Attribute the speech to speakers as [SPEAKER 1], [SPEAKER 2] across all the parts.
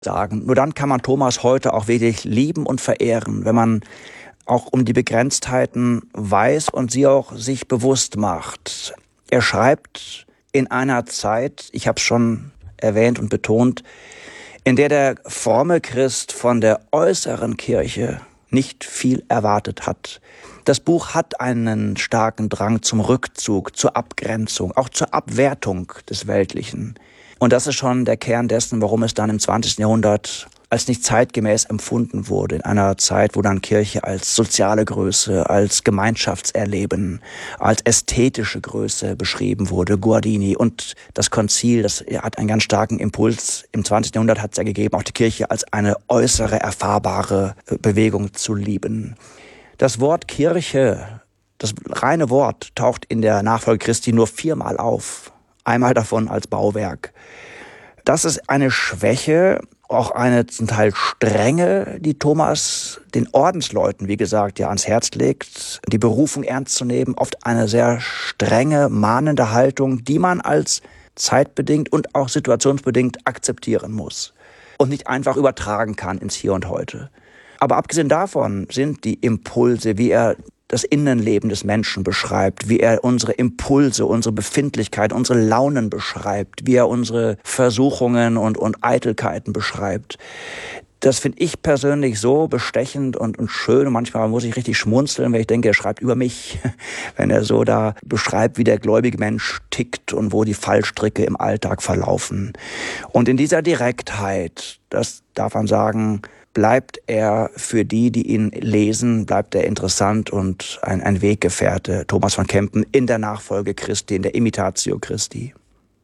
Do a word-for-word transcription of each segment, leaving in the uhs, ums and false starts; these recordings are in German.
[SPEAKER 1] sagen. Nur dann kann man Thomas heute auch wirklich lieben und verehren, wenn man auch um die Begrenztheiten weiß und sie auch sich bewusst macht. Er schreibt in einer Zeit, ich habe es schon erwähnt und betont, in der der fromme Christ von der äußeren Kirche nicht viel erwartet hat. Das Buch hat einen starken Drang zum Rückzug, zur Abgrenzung, auch zur Abwertung des Weltlichen. Und das ist schon der Kern dessen, warum es dann im zwanzigsten Jahrhundert als nicht zeitgemäß empfunden wurde, in einer Zeit, wo dann Kirche als soziale Größe, als Gemeinschaftserleben, als ästhetische Größe beschrieben wurde. Guardini und das Konzil, das hat einen ganz starken Impuls. Im zwanzigsten Jahrhundert hat es ja gegeben, auch die Kirche als eine äußere, erfahrbare Bewegung zu lieben. Das Wort Kirche, das reine Wort, taucht in der Nachfolge Christi nur viermal auf. Einmal davon als Bauwerk. Das ist eine Schwäche, auch eine zum Teil Strenge, die Thomas den Ordensleuten, wie gesagt, ja ans Herz legt, die Berufung ernst zu nehmen, oft eine sehr strenge, mahnende Haltung, die man als zeitbedingt und auch situationsbedingt akzeptieren muss und nicht einfach übertragen kann ins Hier und Heute. Aber abgesehen davon sind die Impulse, wie er das Innenleben des Menschen beschreibt, wie er unsere Impulse, unsere Befindlichkeit, unsere Launen beschreibt, wie er unsere Versuchungen und, und Eitelkeiten beschreibt. Das finde ich persönlich so bestechend und, und schön. Und manchmal muss ich richtig schmunzeln, wenn ich denke, er schreibt über mich, wenn er so da beschreibt, wie der gläubige Mensch tickt und wo die Fallstricke im Alltag verlaufen. Und in dieser Direktheit, das darf man sagen, bleibt er für die, die ihn lesen, bleibt er interessant und ein, ein Weggefährte, Thomas von Kempen, in der Nachfolge Christi, in der Imitatio Christi.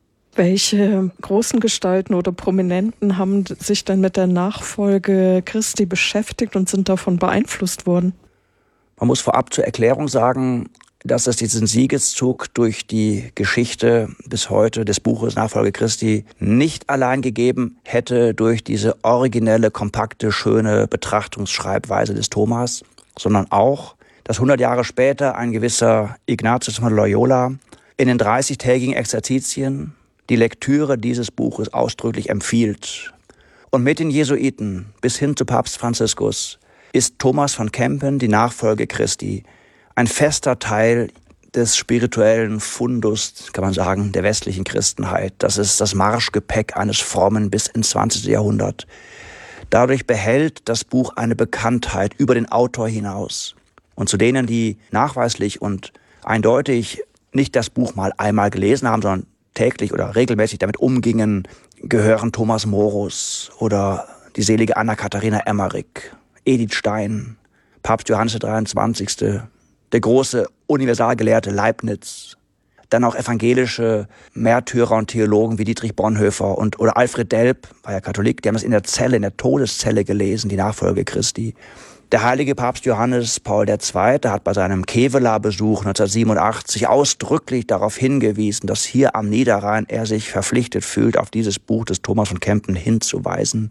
[SPEAKER 2] Welche großen Gestalten oder Prominenten haben sich denn mit der Nachfolge Christi beschäftigt und sind davon beeinflusst worden?
[SPEAKER 1] Man muss vorab zur Erklärung sagen, dass es diesen Siegeszug durch die Geschichte bis heute des Buches Nachfolge Christi nicht allein gegeben hätte durch diese originelle, kompakte, schöne Betrachtungsschreibweise des Thomas, sondern auch, dass hundert Jahre später ein gewisser Ignatius von Loyola in den dreißigtägigen Exerzitien die Lektüre dieses Buches ausdrücklich empfiehlt. Und mit den Jesuiten bis hin zu Papst Franziskus ist Thomas von Kempen, die Nachfolge Christi, ein fester Teil des spirituellen Fundus, kann man sagen, der westlichen Christenheit. Das ist das Marschgepäck eines Frommen bis ins zwanzigste Jahrhundert. Dadurch behält das Buch eine Bekanntheit über den Autor hinaus. Und zu denen, die nachweislich und eindeutig nicht das Buch mal einmal gelesen haben, sondern täglich oder regelmäßig damit umgingen, gehören Thomas Morus oder die selige Anna-Katharina Emmerich, Edith Stein, Papst Johannes der dreiundzwanzigste, der große Universalgelehrte Leibniz, dann auch evangelische Märtyrer und Theologen wie Dietrich Bonhoeffer und oder Alfred Delp, war ja Katholik, die haben das in der Zelle, in der Todeszelle gelesen, die Nachfolge Christi. Der heilige Papst Johannes Paul der Zweite hat bei seinem Kevela-Besuch neunzehnhundertsiebenundachtzig ausdrücklich darauf hingewiesen, dass hier am Niederrhein er sich verpflichtet fühlt, auf dieses Buch des Thomas von Kempen hinzuweisen.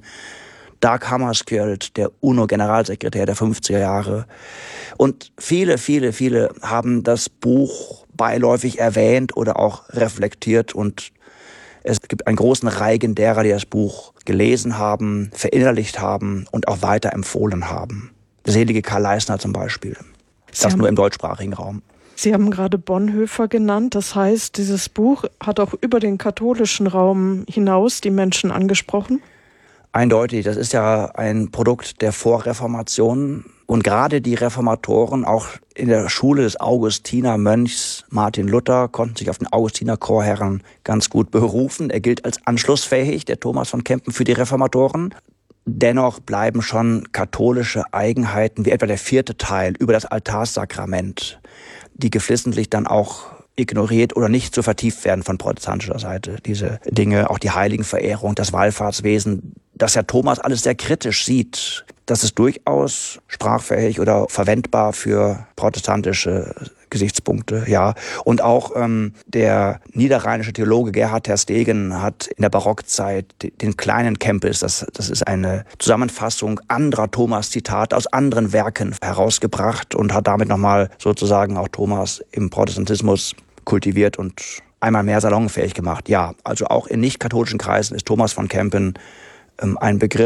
[SPEAKER 1] Dag Hammarskjöld, der UNO-Generalsekretär der fünfziger Jahre. Und viele, viele, viele haben das Buch beiläufig erwähnt oder auch reflektiert. Und es gibt einen großen Reigen derer, die das Buch gelesen haben, verinnerlicht haben und auch weiterempfohlen haben. Der selige Karl Leisner zum Beispiel. Das
[SPEAKER 2] haben,
[SPEAKER 1] nur im deutschsprachigen Raum.
[SPEAKER 2] Sie haben gerade Bonhoeffer genannt. Das heißt, dieses Buch hat auch über den katholischen Raum hinaus die Menschen angesprochen?
[SPEAKER 1] Eindeutig, das ist ja ein Produkt der Vorreformation und gerade die Reformatoren, auch in der Schule des Augustinermönchs Martin Luther, konnten sich auf den Augustinerchorherren ganz gut berufen. Er gilt als anschlussfähig, der Thomas von Kempen, für die Reformatoren. Dennoch bleiben schon katholische Eigenheiten, wie etwa der vierte Teil über das Altarsakrament, die geflissentlich dann auch ignoriert oder nicht so vertieft werden von protestantischer Seite. Diese Dinge, auch die Heiligenverehrung, das Wallfahrtswesen, dass Herr Thomas alles sehr kritisch sieht, das ist durchaus sprachfähig oder verwendbar für protestantische Gesichtspunkte, ja. Und auch ähm, der niederrheinische Theologe Gerhard Terstegen hat in der Barockzeit den kleinen Kempis, das, das ist eine Zusammenfassung anderer Thomas-Zitate aus anderen Werken herausgebracht und hat damit nochmal sozusagen auch Thomas im Protestantismus kultiviert und einmal mehr salonfähig gemacht. Ja, also auch in nicht-katholischen Kreisen ist Thomas von Kempen ein Begriff,